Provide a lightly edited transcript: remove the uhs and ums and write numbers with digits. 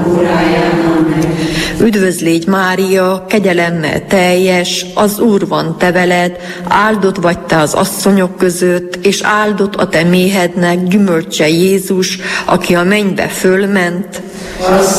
Üdvözl légy Mária, kegyelemmel teljes, az Úr van te veled, áldott vagy te az asszonyok között, és áldott a te méhednek gyümölcse Jézus, aki a mennybe fölment.